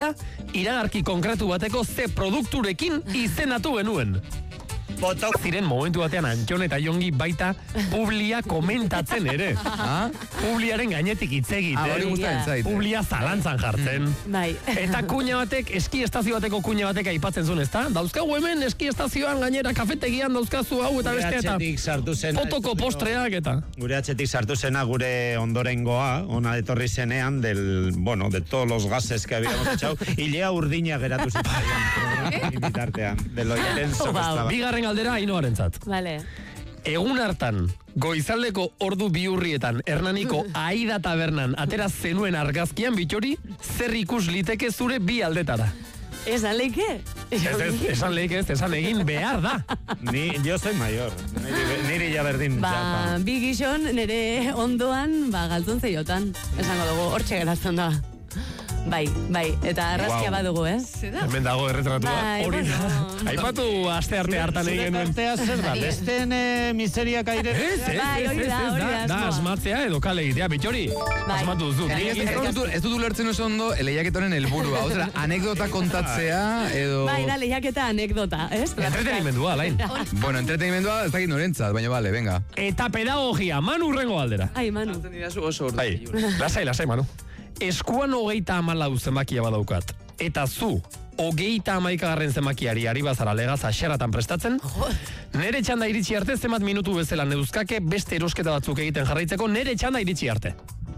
eta iragarki konkretu bateko ze produkturekin izenatu genuen. Botok ziren momentu batean Antxon eta Jongi baita Publia komentatzen ere. Publiaren gainetik hitz egiten. Publia zalantzan jartzen. Eta kuña batek, eski estazio bateko kuña batek aipatzen zuen, ezta? Dauzkagu hemen eski estazioan gainera kafetegian dauzkazu hau eta bestea eta fotoko postreak eta. Gure atxetik sartu zena gure ondorengoa, ona etorri zenean de todos los gases que habíamos echado, ilea urdina geratu zitzaion. Bitartean, de lo intenso que estaba. Bigarren aldera Ainoarentzat. Vale. Egun hartan, goizaldeko ordu bihurrietan Hernaniko Aida tabernan atera zenuen argazkian bitxori, zer ikus liteke zure bi aldetara. ¿Esan leike? Esan leike ez, esan egin behar da. Yo soy mayor, niri ja berdin. Bi gizon nire ondoan, galtzun zeiotan. Esango dugu, hortxe geratzen da. Bai, eta arrazkia badugu, Hemen dago erretratua. Hori da. Aipatu aste arte hartan egin genuen. Artea zer da, besten miseriak aire. Da asmatzea edo kale egitea, bitxori. Asmatu duzu. Ez dut ulertzen oso ondo lehiaketaren helburua. Osea, anekdota kontatzea edo... Bai, da lehiaketa anekdota, ez? Entretenimendua, Alain. Bueno, entretenimendua ez dakit norentzat, baina bale, venga. Eta pedagogia, Manu urrengo aldera. Ai, Manu. Lasai, Manu. Eskuan 34 zenbakia badaukat. Eta zu, 39 zenbakiari ari bazara legaz axeratan prestatzen, nere txanda iritsi arte zenbat minutu bezala neuzkake beste erosketa batzuk egiten jarraitzeko nere txanda iritsi arte.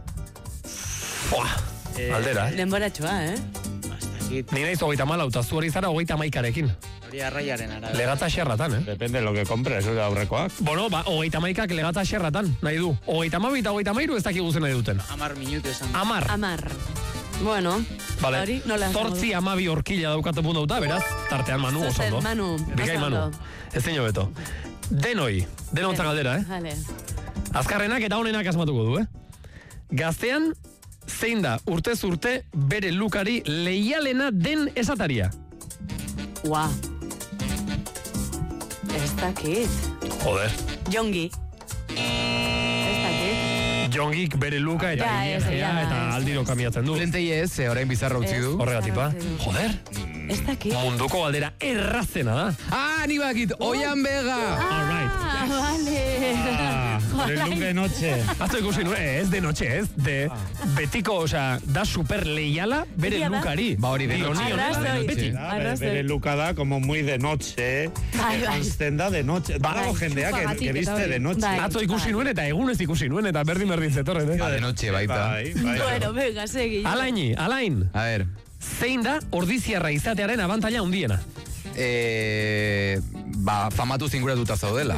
Aldera, Denboratxoa, Ni naiz 34 eta zu hori zara 39arekin. Hori arraiaren arabera. Legatza xerratan, Depende de lo que compres, hori aurrekoak. Bueno, 39ak legatza xerratan, nahi du. 32 eta 33 ez dakigu zen nahi duten. 10 minutu esan. 10. Bueno, hori nola. 8 12 horkila daukatu puntuta, beraz, tartean Manu oso ondo. Bikai Manu. Ez zein hobeto. Denontzak galdera, Vale. Azkarrenak eta honenak asmatuko du, Gaztean, zein da urtez urte bere lukari leialena den esataria? Ua. Ez dakit. Joder. Jongi. Ez dakit. Jongik bere luka eta eta aldiro kamiatzen du. Lentei ez, orain bizarra utzi du. Horregatik ba. Joder. Ez dakit. Munduko galdera errazena da. Ni bakit, Oian Vega. Vale. Bere luk de noche. Atzo ikusi nuen, ez de noche, ez. Betiko, da super leiala bere lukari. Ba hori de noche. Bere luka da, como muy de noche. Janzten da de noche. Badago jendea que viste de noche. Atzo ikusi nuen eta egunez ikusi nuen eta berdin zetorren, de noche baita. Bueno, venga, segi. Alain. A ver. Zein da ordiziarra izatearen abantaila handiena? Famatu zinguratuta zaudela.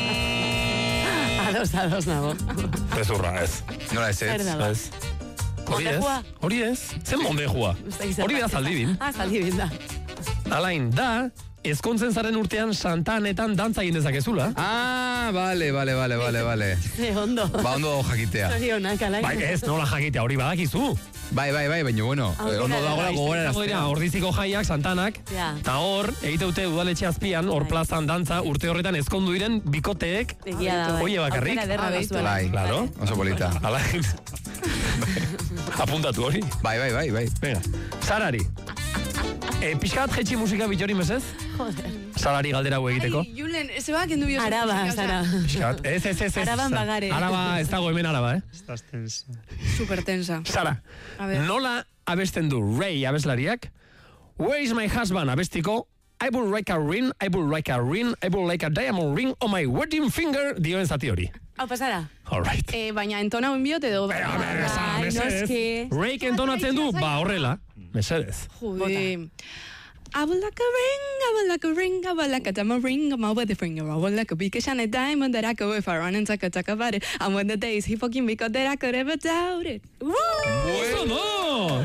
Ados nago. Ezurra, ez. Nola ez. Hori ez. Zen mondejua. Hori da Zaldibin. Zaldibin da. Alain, da, ezkontzen zaren urtean Santa Anetan dantza egin dezakezula. Bale. Ondo. Ondo jakitea. Zorionak, Alain. Bai, ez, nola jakitea, hori badakizu. Bai, baina bueno, ondo dagoela gogoraraztea. Ordiziko jaiak, Santanak, eta hor, egiteute udaletxe azpian, hor plazan dantza, urte horretan ezkondu diren bikoteek, oie bakarrik. Bai, claro, oso polita. Alain, apuntatu hori. Bai. Venga, Sarari. Pixkat jetxi musika bitxori mesez? Joder. Sarari galdera hau egiteko. Julen, zeba kendu bioz. Araba. Pixkat, ez. Araban bagare. Araba, ez dago hemen araba, Estás tensa. Super tensa. Sara, nola abesten du Ray abeslariak? Where is my husband abestiko? I would like a ring, I would like a diamond ring on my wedding finger, dioen zati hori. Hau pasara. All right. Baina entona un biot edo... Mesedez. Ray entonatzen du, horrela. Mesedez. Jude. I would like a ring, I would like a ring, I would like a diamond ring on my wedding finger. I would like a big shiny diamond that I could if I run and talk about it. And when the days he fucking because that I could ever doubt it. Oso no!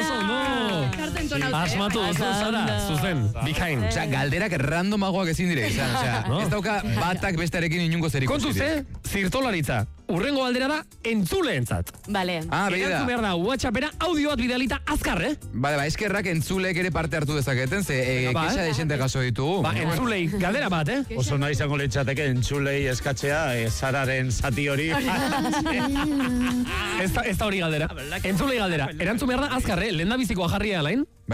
Asmatu duzu, Sara, zuzen, bikain. Osea, galderak randomagoak ezin dire izan. Osea, ez dauka batak bestearekin inungo zer ikusi. Kontuz, zirtolaritza. Urrengo galdera da, entzuleentzat. Bale. Erantzun behar da, WhatsAppera audio bat bidalita azkar, Bale, eskerrak entzulek ere parte hartu dezaketen, ze kexa desente gaso ditugu. Entzulei, galdera bat, Oso nahi izango litzateke entzulei eskatzea, Sararen zati hori. Ez da hori galdera. Entzulei galdera. Erantzun behar da azkar, lehendabizikoa jarria Alain.